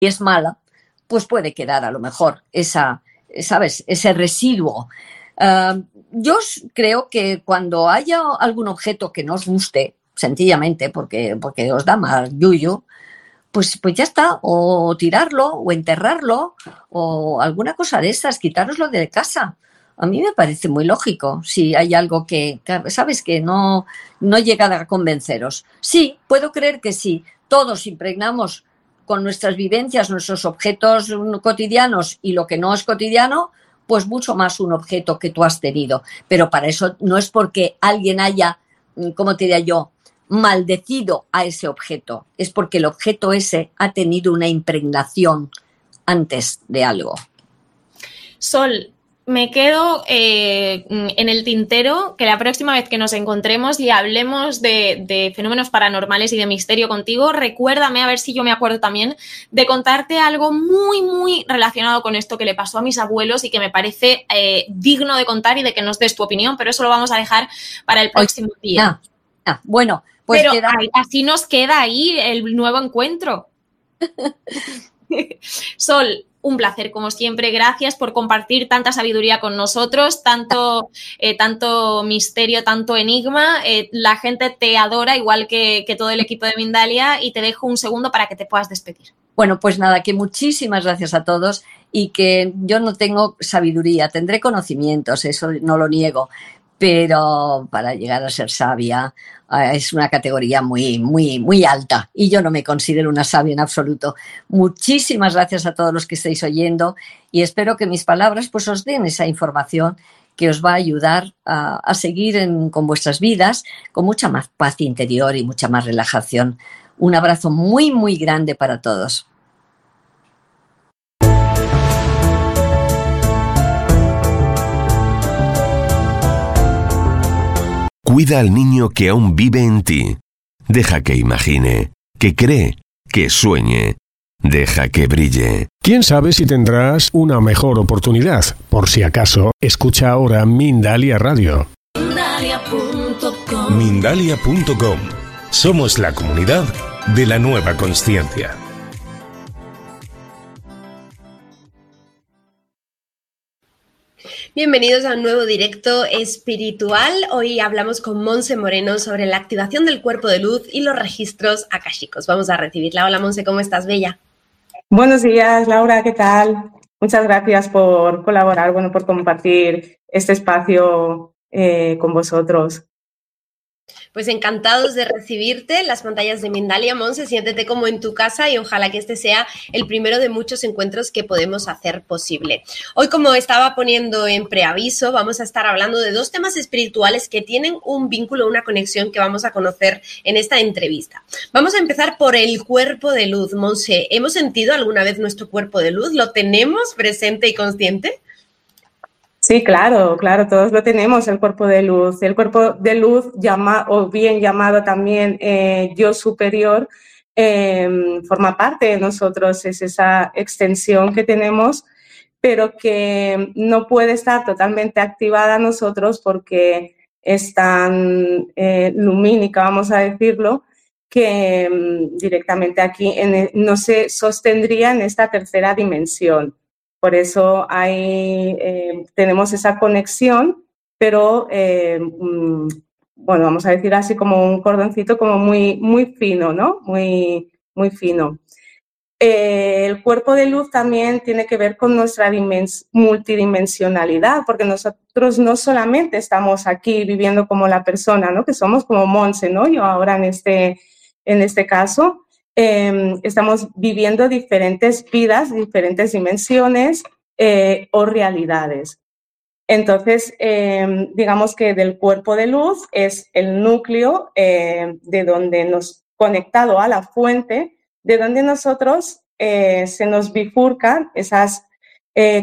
es mala, pues puede quedar a lo mejor ese residuo. Yo creo que cuando haya algún objeto que no os guste, sencillamente porque os da más yuyu, pues ya está, o tirarlo, o enterrarlo, o alguna cosa de esas, quitároslo de casa. A mí me parece muy lógico, si hay algo que sabes, que no llega a convenceros. Sí, puedo creer que sí, todos impregnamos con nuestras vivencias, nuestros objetos cotidianos y lo que no es cotidiano, pues mucho más un objeto que tú has tenido. Pero para eso no es porque alguien haya, ¿cómo te diría yo?, maldecido a ese objeto, es porque el objeto ese ha tenido una impregnación antes de algo. Sol, me quedo en el tintero que la próxima vez que nos encontremos y hablemos de fenómenos paranormales y de misterio contigo, recuérdame, a ver si yo me acuerdo también, de contarte algo muy, muy relacionado con esto que le pasó a mis abuelos y que me parece digno de contar y de que nos des tu opinión, pero eso lo vamos a dejar para el próximo día. Bueno, pues pero así nos queda ahí el nuevo encuentro. Sol, un placer como siempre, gracias por compartir tanta sabiduría con nosotros, tanto misterio, tanto enigma, la gente te adora igual que todo el equipo de Mindalia y te dejo un segundo para que te puedas despedir. Bueno, pues nada, que muchísimas gracias a todos y que yo no tengo sabiduría, tendré conocimientos, eso no lo niego, pero para llegar a ser sabia es una categoría muy, muy, muy alta y yo no me considero una sabia en absoluto. Muchísimas gracias a todos los que estáis oyendo y espero que mis palabras pues os den esa información que os va a ayudar a seguir con vuestras vidas con mucha más paz interior y mucha más relajación. Un abrazo muy, muy grande para todos. Cuida al niño que aún vive en ti. Deja que imagine, que cree, que sueñe. Deja que brille. ¿Quién sabe si tendrás una mejor oportunidad? Por si acaso, escucha ahora Mindalia Radio. Mindalia.com. Mindalia.com. Somos la comunidad de la nueva consciencia. Bienvenidos a un nuevo directo espiritual. Hoy hablamos con Monse Moreno sobre la activación del cuerpo de luz y los registros akáshicos. Vamos a recibirla. Hola Monse, ¿cómo estás, bella? Buenos días, Laura, ¿qué tal? Muchas gracias por colaborar, por compartir este espacio con vosotros. Pues encantados de recibirte en las pantallas de Mindalia. Monse, siéntete como en tu casa y ojalá que este sea el primero de muchos encuentros que podemos hacer posible. Hoy, como estaba poniendo en preaviso, vamos a estar hablando de dos temas espirituales que tienen un vínculo, una conexión que vamos a conocer en esta entrevista. Vamos a empezar por el cuerpo de luz. Monse, ¿hemos sentido alguna vez nuestro cuerpo de luz? ¿Lo tenemos presente y consciente? Sí, claro, todos lo tenemos, el cuerpo de luz. El cuerpo de luz, o bien llamado también yo superior, forma parte de nosotros, es esa extensión que tenemos, pero que no puede estar totalmente activada a nosotros porque es tan lumínica, vamos a decirlo, que directamente aquí no se sostendría en esta tercera dimensión. Por eso tenemos esa conexión, pero, vamos a decir así como un cordoncito como muy, muy fino, ¿no? Muy, muy fino. El cuerpo de luz también tiene que ver con nuestra multidimensionalidad, porque nosotros no solamente estamos aquí viviendo como la persona, ¿no? Que somos como Monse, ¿no? Yo ahora en este caso. Estamos viviendo diferentes vidas, diferentes dimensiones o realidades. Entonces, digamos que del cuerpo de luz es el núcleo de donde conectado a la fuente, de donde nosotros se nos bifurcan esas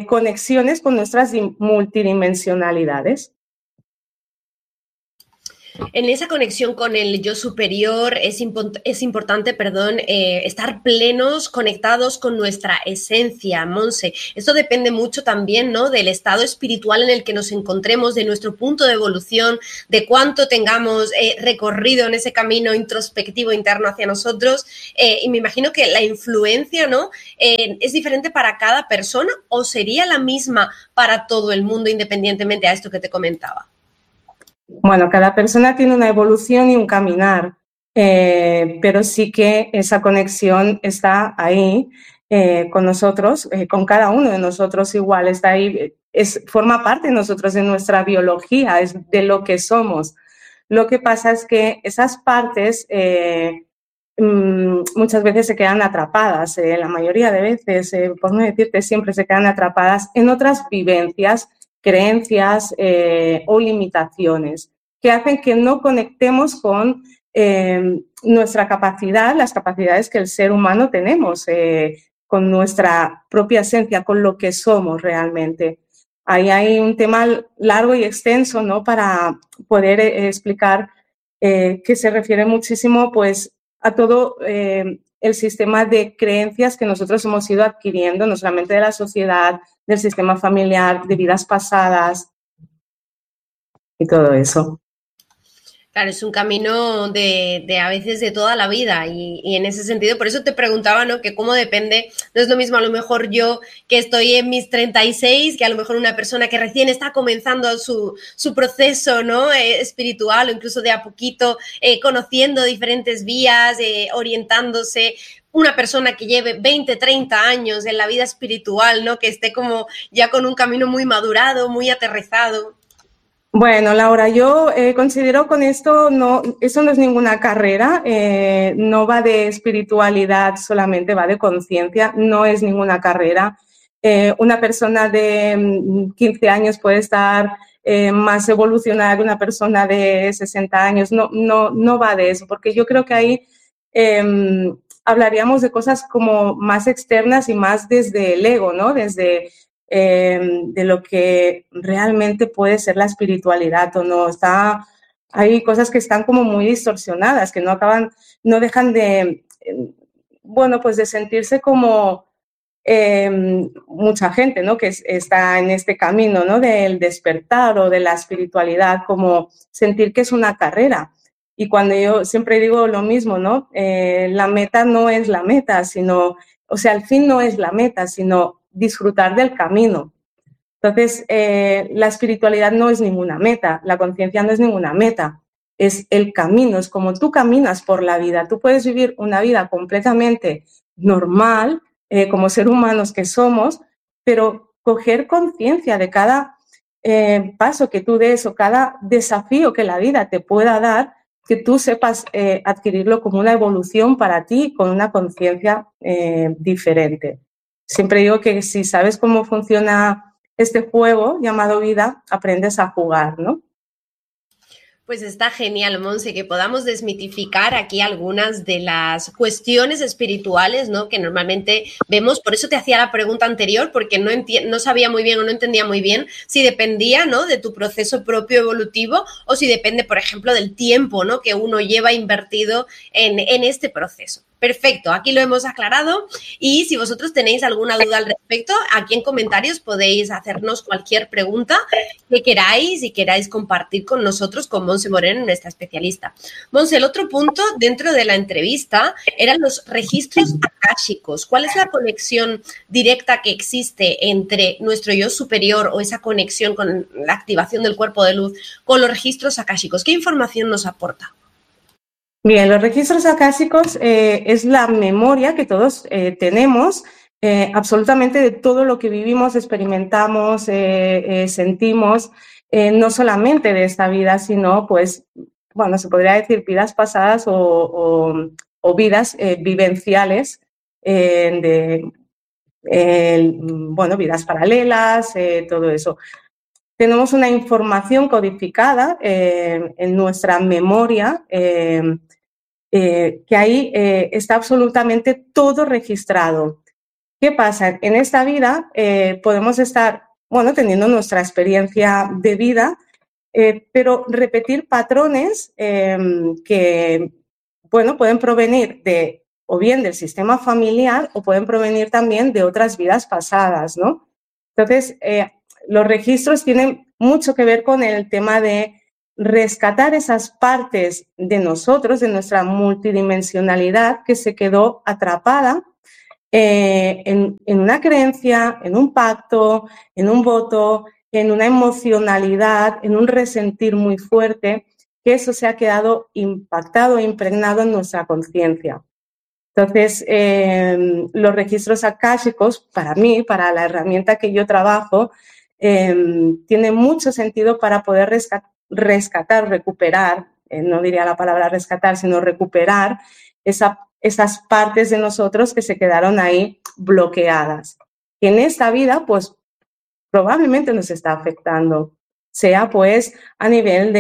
conexiones con nuestras multidimensionalidades. En esa conexión con el yo superior es importante, estar plenos, conectados con nuestra esencia, Monse. Esto depende mucho también, ¿no?, del estado espiritual en el que nos encontremos, de nuestro punto de evolución, de cuánto tengamos recorrido en ese camino introspectivo interno hacia nosotros. Y me imagino que la influencia, ¿no?, es diferente para cada persona, o sería la misma para todo el mundo, independientemente a esto que te comentaba. Bueno, cada persona tiene una evolución y un caminar, pero sí que esa conexión está ahí con nosotros, con cada uno de nosotros igual, está ahí, forma parte de nosotros, de nuestra biología, es de lo que somos. Lo que pasa es que esas partes muchas veces se quedan atrapadas, la mayoría de veces, por no decirte siempre, se quedan atrapadas en otras vivencias, creencias o limitaciones que hacen que no conectemos con nuestra capacidad, las capacidades que el ser humano tenemos, con nuestra propia esencia, con lo que somos realmente. Ahí hay un tema largo y extenso, ¿no?, para poder explicar que se refiere muchísimo, pues, a todo el sistema de creencias que nosotros hemos ido adquiriendo, no solamente de la sociedad, del sistema familiar, de vidas pasadas y todo eso. Claro, es un camino de a veces de toda la vida y en ese sentido, por eso te preguntaba, ¿no?, que cómo depende, no es lo mismo a lo mejor yo que estoy en mis 36, que a lo mejor una persona que recién está comenzando su proceso, ¿no?, espiritual, o incluso de a poquito conociendo diferentes vías, orientándose. Una persona que lleve 20, 30 años en la vida espiritual, ¿no?, que esté como ya con un camino muy madurado, muy aterrizado. Bueno, Laura, yo considero con esto, eso no es ninguna carrera, no va de espiritualidad solamente, va de conciencia, no es ninguna carrera. Una persona de 15 años puede estar más evolucionada que una persona de 60 años, no va de eso, porque yo creo que ahí hablaríamos de cosas como más externas y más desde el ego, ¿no?, desde de lo que realmente puede ser la espiritualidad o no. Hay cosas que están como muy distorsionadas, que no dejan de, bueno, pues de sentirse como mucha gente, ¿no?, que está en este camino, ¿no?, del despertar o de la espiritualidad, como sentir que es una carrera. Y cuando yo siempre digo lo mismo, ¿no?, la meta no es la meta, el fin no es la meta, sino disfrutar del camino. Entonces, la espiritualidad no es ninguna meta, la conciencia no es ninguna meta, es el camino, es como tú caminas por la vida. Tú puedes vivir una vida completamente normal, como seres humanos que somos, pero coger conciencia de cada paso que tú des o cada desafío que la vida te pueda dar, que tú sepas adquirirlo como una evolución para ti con una conciencia diferente. Siempre digo que si sabes cómo funciona este juego llamado vida, aprendes a jugar, ¿no? Pues está genial, Monse, que podamos desmitificar aquí algunas de las cuestiones espirituales, ¿no?, que normalmente vemos. Por eso te hacía la pregunta anterior, porque no sabía muy bien o no entendía muy bien si dependía, ¿no?, de tu proceso propio evolutivo o si depende, por ejemplo, del tiempo, ¿no?, que uno lleva invertido en este proceso. Perfecto, aquí lo hemos aclarado y si vosotros tenéis alguna duda al respecto, aquí en comentarios podéis hacernos cualquier pregunta que queráis y queráis compartir con nosotros, con Monse Moreno, nuestra especialista. Monse, el otro punto dentro de la entrevista eran los registros akáshicos. ¿Cuál es la conexión directa que existe entre nuestro yo superior o esa conexión con la activación del cuerpo de luz con los registros akáshicos? ¿Qué información nos aporta? Bien, los registros akáshicos es la memoria que todos tenemos absolutamente de todo lo que vivimos, experimentamos, sentimos, no solamente de esta vida, sino, pues, bueno, se podría decir vidas pasadas o vidas vivenciales, bueno, vidas paralelas, todo eso. Tenemos una información codificada en nuestra memoria que ahí está absolutamente todo registrado. ¿Qué pasa? En esta vida podemos estar, bueno, teniendo nuestra experiencia de vida pero repetir patrones que, bueno, pueden provenir o bien del sistema familiar o pueden provenir también de otras vidas pasadas, ¿no? Entonces, los registros tienen mucho que ver con el tema de rescatar esas partes de nosotros, de nuestra multidimensionalidad que se quedó atrapada en una creencia, en un pacto, en un voto, en una emocionalidad, en un resentir muy fuerte, que eso se ha quedado impactado, impregnado en nuestra conciencia. Entonces, los registros akáshicos, para mí, para la herramienta que yo trabajo, tiene mucho sentido para poder rescatar, recuperar, no diría la palabra rescatar, sino recuperar esas partes de nosotros que se quedaron ahí bloqueadas. Y en esta vida, pues, probablemente nos está afectando, sea pues a nivel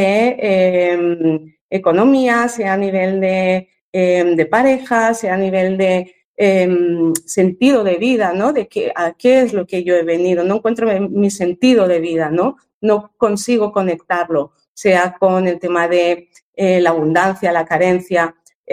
de economía, sea a nivel de pareja, sea a nivel de sentido de vida, ¿no? De a qué es lo que yo he venido, no encuentro mi sentido de vida, ¿no? No consigo conectarlo, sea con el tema de la abundancia, la carencia.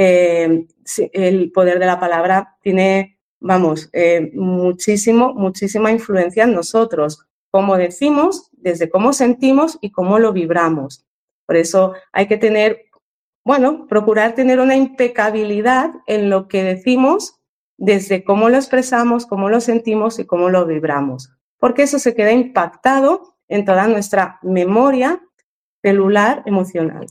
El poder de la palabra tiene, vamos, muchísima influencia en nosotros, cómo decimos, desde cómo sentimos y cómo lo vibramos. Por eso hay que procurar tener una impecabilidad en lo que decimos, desde cómo lo expresamos, cómo lo sentimos y cómo lo vibramos, porque eso se queda impactado en toda nuestra memoria celular emocional.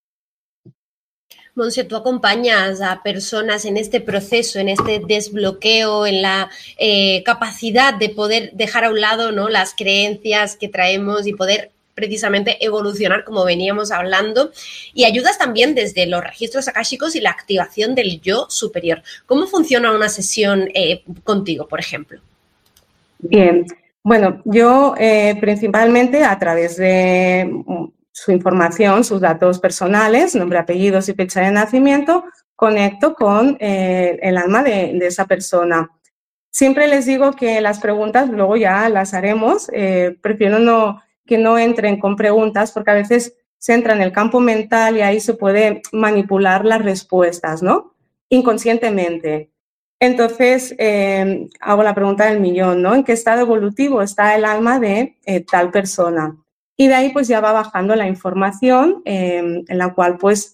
Monse, tú acompañas a personas en este proceso, en este desbloqueo, en la capacidad de poder dejar a un lado, ¿no?, las creencias que traemos y poder precisamente evolucionar, como veníamos hablando, y ayudas también desde los registros akáshicos y la activación del yo superior. ¿Cómo funciona una sesión contigo, por ejemplo? Bien, bueno, yo principalmente a través de su información, sus datos personales, nombre, apellidos y fecha de nacimiento, conecto con el alma de esa persona. Siempre les digo que las preguntas luego ya las haremos, prefiero que no entren con preguntas porque a veces se entra en el campo mental y ahí se puede manipular las respuestas, ¿no? Inconscientemente. Entonces, hago la pregunta del millón, ¿no? ¿En qué estado evolutivo está el alma de tal persona? Y de ahí pues ya va bajando la información en la cual pues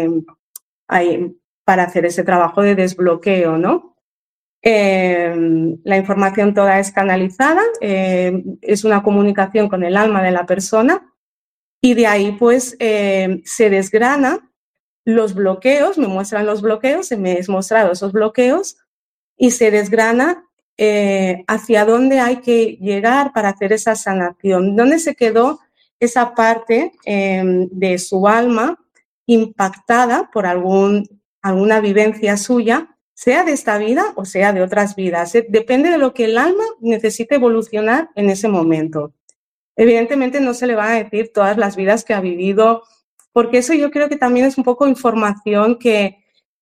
hay para hacer ese trabajo de desbloqueo, ¿no? La información toda es canalizada, es una comunicación con el alma de la persona y de ahí pues se desgrana los bloqueos, me muestran los bloqueos, se me es mostrado esos bloqueos y se desgrana hacia dónde hay que llegar para hacer esa sanación, dónde se quedó esa parte de su alma impactada por alguna vivencia suya, sea de esta vida o sea de otras vidas. Depende de lo que el alma necesite evolucionar en ese momento. Evidentemente no se le van a decir todas las vidas que ha vivido, porque eso yo creo que también es un poco información que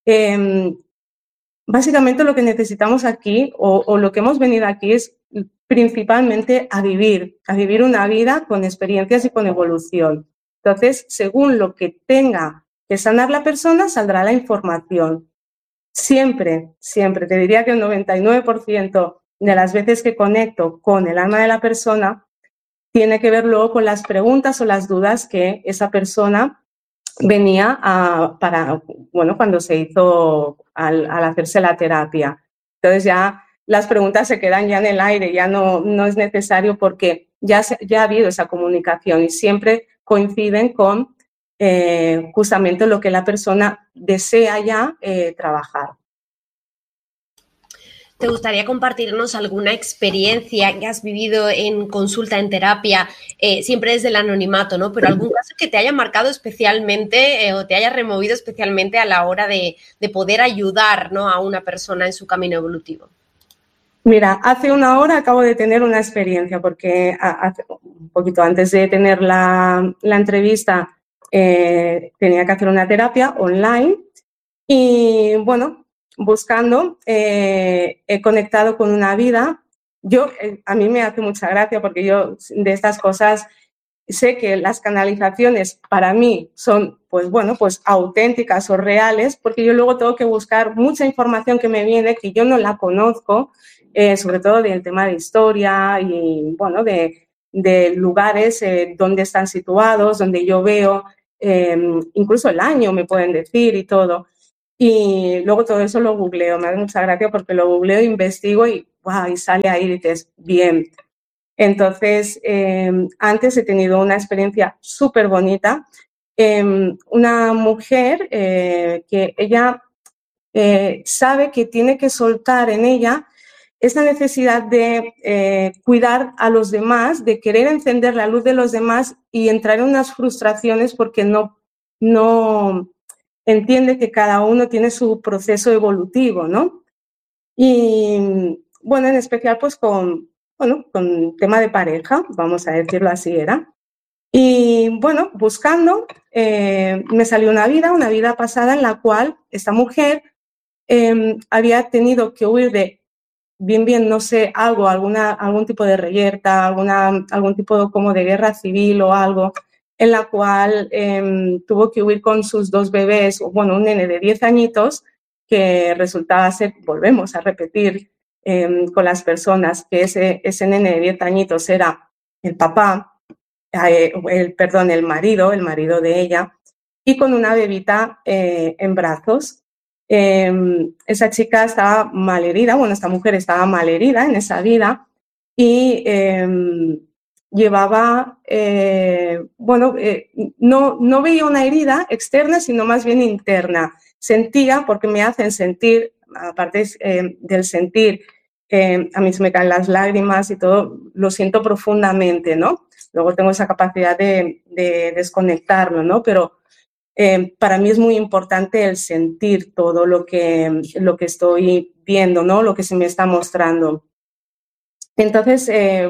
básicamente lo que necesitamos aquí o lo que hemos venido aquí es principalmente a vivir una vida con experiencias y con evolución. Entonces, según lo que tenga que sanar la persona, saldrá la información. Siempre, te diría que el 99% de las veces que conecto con el alma de la persona tiene que ver luego con las preguntas o las dudas que esa persona venía cuando se hizo al hacerse la terapia. Entonces ya las preguntas se quedan ya en el aire, ya no es necesario porque ya ha habido esa comunicación y siempre coinciden con justamente lo que la persona desea ya trabajar. ¿Te gustaría compartirnos alguna experiencia que has vivido en consulta, en terapia, siempre desde el anonimato, ¿no? Pero algún caso que te haya marcado especialmente o te haya removido especialmente a la hora de poder ayudar, ¿no?, a una persona en su camino evolutivo? Mira, hace una hora acabo de tener una experiencia porque un poquito antes de tener la entrevista tenía que hacer una terapia online y bueno, buscando he conectado con una vida. A mí me hace mucha gracia porque yo de estas cosas sé que las canalizaciones para mí son, pues bueno, pues auténticas o reales, porque yo luego tengo que buscar mucha información que me viene, que yo no la conozco, sobre todo del tema de historia y, bueno, de lugares donde están situados, donde yo veo, incluso el año me pueden decir y todo. Y luego todo eso lo googleo, me hace mucha gracia porque lo googleo, investigo y, wow, y sale ahí y dices, bien. Entonces, antes he tenido una experiencia súper bonita. Una mujer que ella sabe que tiene que soltar en ella esa necesidad de cuidar a los demás, de querer encender la luz de los demás y entrar en unas frustraciones porque no entiende que cada uno tiene su proceso evolutivo, ¿no? Y, bueno, en especial pues con tema de pareja, vamos a decirlo así era. Y, bueno, buscando, me salió una vida pasada en la cual esta mujer había tenido que huir de, bien, no sé, algún tipo de reyerta, algún tipo como de guerra civil o algo, en la cual tuvo que huir con sus 2 bebés, bueno, un nene de 10 añitos, que resultaba ser, volvemos a repetir con las personas, que ese nene de 10 añitos era el papá, el marido de ella, y con una bebita en brazos. Esa chica estaba malherida, bueno, esta mujer estaba malherida en esa vida y llevaba, no veía una herida externa, sino más bien interna. Sentía, porque me hacen sentir, aparte del sentir, a mí se me caen las lágrimas y todo, lo siento profundamente, ¿no? Luego tengo esa capacidad de desconectarlo, ¿no? Pero para mí es muy importante el sentir todo lo que estoy viendo, ¿no? Lo que se me está mostrando. Entonces,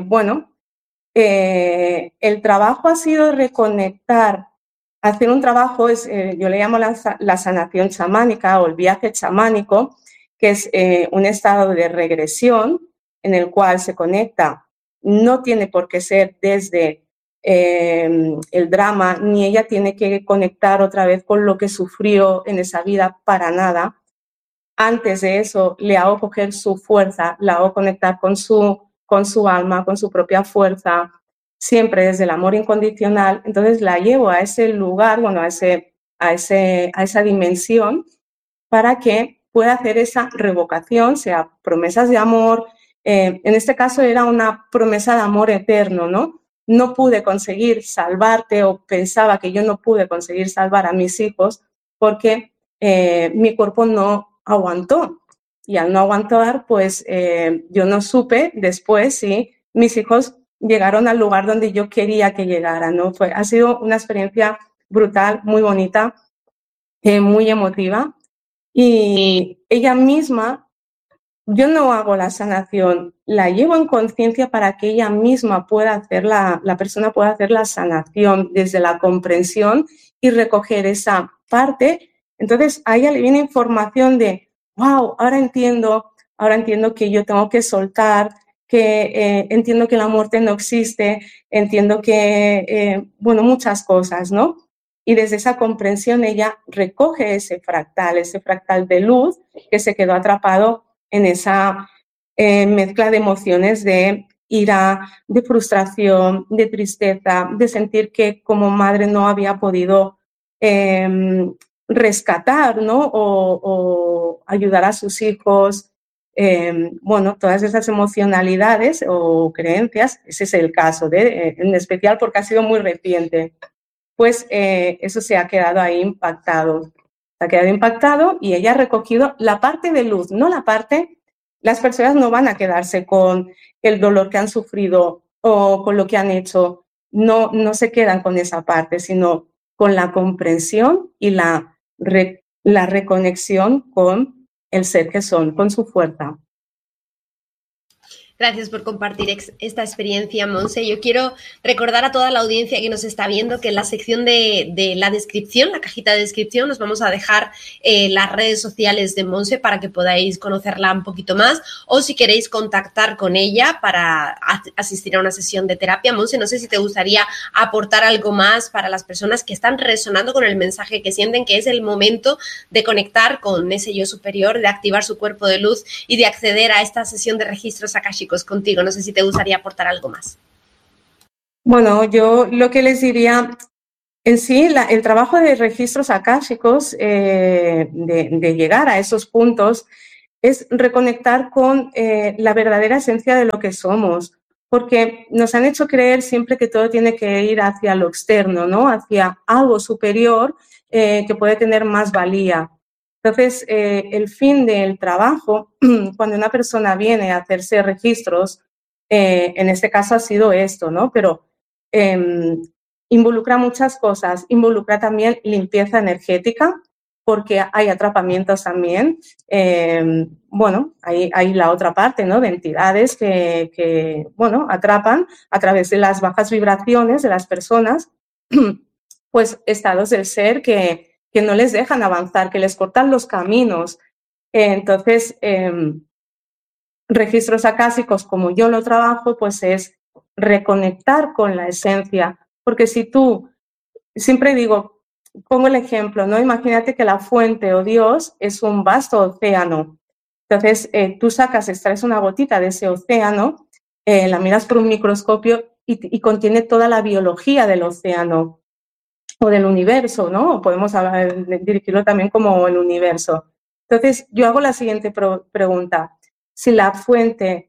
el trabajo ha sido reconectar, hacer un trabajo, yo le llamo la sanación chamánica o el viaje chamánico, que es un estado de regresión en el cual se conecta, no tiene por qué ser desde el drama, ni ella tiene que conectar otra vez con lo que sufrió en esa vida, para nada. Antes de eso, le hago coger su fuerza, la hago conectar con su alma, con su propia fuerza, siempre desde el amor incondicional. Entonces la llevo a ese lugar, bueno, a esa dimensión, para que pueda hacer esa revocación, sea promesas de amor. En este caso era una promesa de amor eterno, ¿no? No pude conseguir salvarte, o pensaba que yo no pude conseguir salvar a mis hijos porque mi cuerpo no aguantó. Y al no aguantar, pues yo no supe después si mis hijos llegaron al lugar donde yo quería que llegaran, ¿no? Ha sido una experiencia brutal, muy bonita, muy emotiva. Y ella misma, yo no hago la sanación, la llevo en conciencia para que ella misma pueda hacer, la persona pueda hacer la sanación desde la comprensión y recoger esa parte. Entonces a ella le viene información de, wow, ahora entiendo que yo tengo que soltar, que entiendo que la muerte no existe, entiendo que, muchas cosas, ¿no? Y desde esa comprensión ella recoge ese fractal de luz que se quedó atrapado en esa mezcla de emociones de ira, de frustración, de tristeza, de sentir que como madre no había podido rescatar, ¿no? O ayudar a sus hijos. Todas esas emocionalidades o creencias, ese es el caso, en especial porque ha sido muy reciente. Pues eso se ha quedado ahí impactado. Se ha quedado impactado y ella ha recogido la parte de luz, no la parte. Las personas no van a quedarse con el dolor que han sufrido o con lo que han hecho. No se quedan con esa parte, sino con la comprensión y la reconexión con el ser que son, con su fuerza. Gracias por compartir esta experiencia, Monse. Yo quiero recordar a toda la audiencia que nos está viendo que en la sección de la descripción, la cajita de descripción, nos vamos a dejar las redes sociales de Monse para que podáis conocerla un poquito más, o si queréis contactar con ella para asistir a una sesión de terapia. Monse, no sé si te gustaría aportar algo más para las personas que están resonando con el mensaje, que sienten que es el momento de conectar con ese yo superior, de activar su cuerpo de luz y de acceder a esta sesión de registros akáshicos contigo. No sé si te gustaría aportar algo más. Bueno, yo lo que les diría, en sí, el trabajo de registros akáshicos, de llegar a esos puntos, es reconectar con la verdadera esencia de lo que somos, porque nos han hecho creer siempre que todo tiene que ir hacia lo externo, ¿no? Hacia algo superior que puede tener más valía. Entonces, el fin del trabajo, cuando una persona viene a hacerse registros, en este caso ha sido esto, ¿no? Pero involucra muchas cosas. Involucra también limpieza energética, porque hay atrapamientos también. Bueno, hay la otra parte, ¿no? De entidades que, bueno, atrapan a través de las bajas vibraciones de las personas, pues estados del ser que no les dejan avanzar, que les cortan los caminos. Entonces, registros akáshicos, como yo lo trabajo, pues es reconectar con la esencia. Porque si tú, siempre digo, pongo el ejemplo, ¿no? Imagínate que la fuente o Dios es un vasto océano. Entonces, tú extraes una gotita de ese océano, la miras por un microscopio y contiene toda la biología del océano o del universo, ¿no? Podemos dirigirlo también como el universo. Entonces, yo hago la siguiente pregunta. Si la fuente,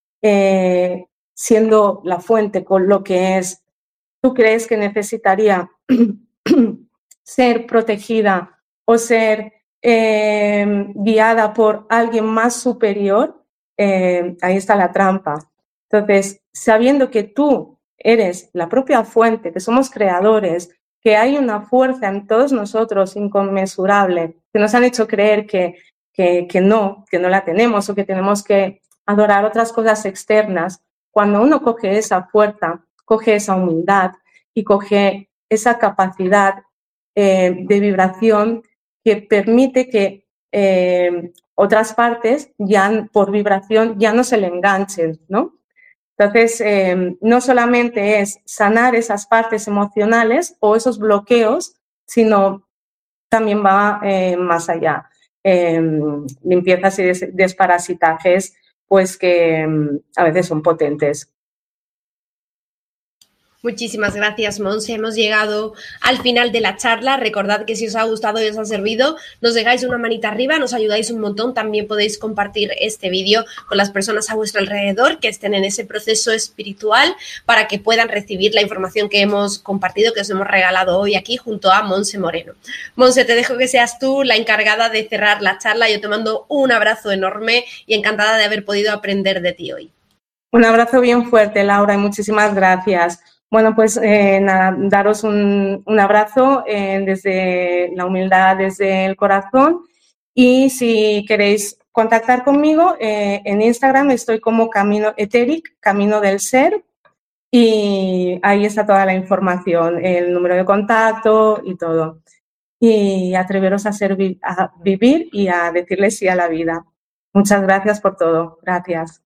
siendo la fuente con lo que es, ¿tú crees que necesitaría ser protegida o ser guiada por alguien más superior? Ahí está la trampa. Entonces, sabiendo que tú eres la propia fuente, que somos creadores, que hay una fuerza en todos nosotros inconmensurable, que nos han hecho creer que no la tenemos o que tenemos que adorar otras cosas externas. Cuando uno coge esa fuerza, coge esa humildad y coge esa capacidad de vibración que permite que otras partes ya por vibración ya no se le enganchen, ¿no? Entonces, no solamente es sanar esas partes emocionales o esos bloqueos, sino también va más allá. Limpiezas y desparasitajes, pues que a veces son potentes. Muchísimas gracias, Monse. Hemos llegado al final de la charla. Recordad que si os ha gustado y os ha servido, nos dejáis una manita arriba, nos ayudáis un montón. También podéis compartir este vídeo con las personas a vuestro alrededor que estén en ese proceso espiritual para que puedan recibir la información que hemos compartido, que os hemos regalado hoy aquí junto a Monse Moreno. Monse, te dejo que seas tú la encargada de cerrar la charla. Yo te mando un abrazo enorme y encantada de haber podido aprender de ti hoy. Un abrazo bien fuerte, Laura, y muchísimas gracias. Bueno, pues nada, daros un abrazo desde la humildad, desde el corazón. Y si queréis contactar conmigo, en Instagram estoy como Camino Etheric, Camino del Ser. Y ahí está toda la información, el número de contacto y todo. Y atreveros a vivir y a decirle sí a la vida. Muchas gracias por todo. Gracias.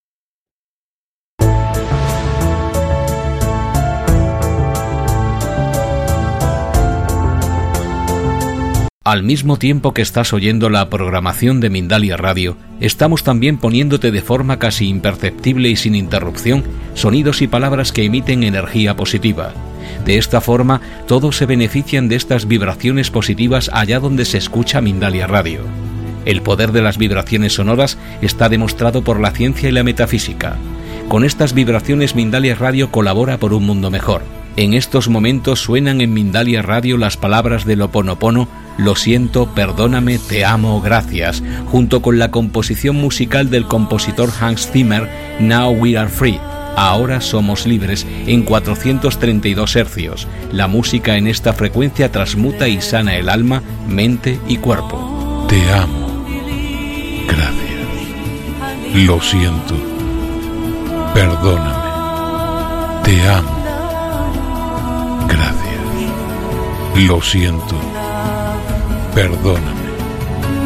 Al mismo tiempo que estás oyendo la programación de Mindalia Radio, estamos también poniéndote de forma casi imperceptible y sin interrupción sonidos y palabras que emiten energía positiva. De esta forma, todos se benefician de estas vibraciones positivas allá donde se escucha Mindalia Radio. El poder de las vibraciones sonoras está demostrado por la ciencia y la metafísica. Con estas vibraciones Mindalia Radio colabora por un mundo mejor. En estos momentos suenan en Mindalia Radio las palabras del Ho'oponopono, lo siento, perdóname, te amo, gracias, junto con la composición musical del compositor Hans Zimmer, Now We Are Free, ahora somos libres, en 432 hercios. La música en esta frecuencia transmuta y sana el alma, mente y cuerpo. Te amo, gracias, lo siento, Perdóname. Te amo. Gracias. Lo siento. Perdóname.